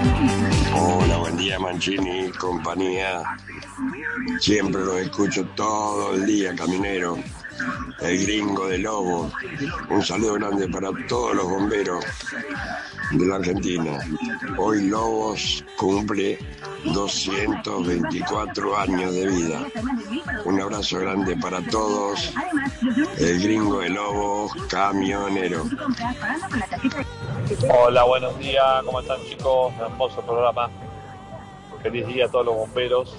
Hola, buen día Mancini, compañía. Siempre los escucho todo el día, caminero. El gringo de Lobo. Un saludo grande para todos los bomberos de la Argentina. Hoy Lobos cumple 224 años de vida. Un abrazo grande para todos. El gringo de Lobos, camionero. Hola, buenos días, ¿cómo están chicos? Hermoso programa. Feliz día a todos los bomberos.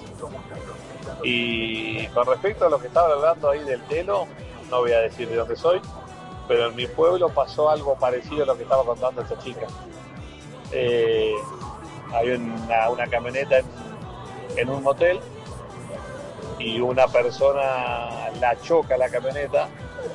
Y con respecto a lo que estaba hablando ahí del telo, no voy a decir de dónde soy, pero en mi pueblo pasó algo parecido a lo que estaba contando esta chica. Hay una camioneta en un motel y una persona la choca la camioneta.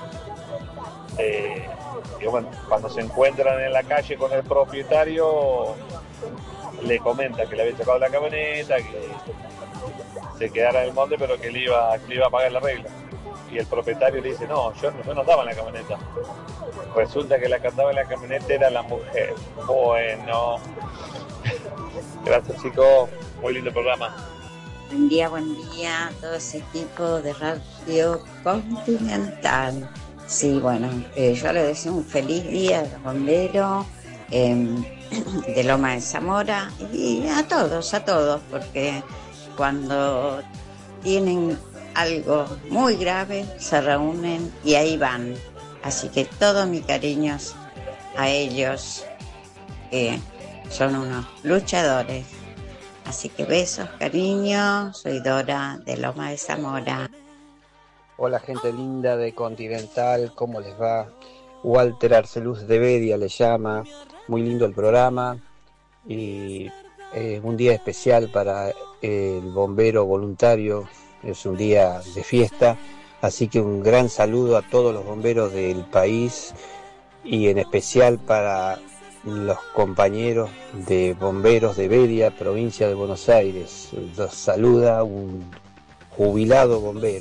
Y bueno, cuando se encuentran en la calle con el propietario, le comenta que le había chocado la camioneta, que se quedara en el monte, pero que le iba a pagar la regla. Y el propietario le dice, no, yo no andaba en la camioneta. Resulta que la que andaba en la camioneta era la mujer. Bueno, gracias chicos, muy lindo programa. Buen día a todo ese equipo de Radio Continental. Sí, bueno, yo le deseo un feliz día a los bomberos de Loma de Zamora y a todos, porque cuando tienen algo muy grave se reúnen y ahí van. Así que todos mis cariños a ellos, que son unos luchadores. Así que besos, cariños, soy Dora de Loma de Zamora. Hola gente linda de Continental, ¿cómo les va? Walter Arceluz de Bedia le llama, muy lindo el programa y un día especial para el bombero voluntario, es un día de fiesta, así que un gran saludo a todos los bomberos del país y en especial para los compañeros de bomberos de Bedia, provincia de Buenos Aires. Los saluda un jubilado bombero.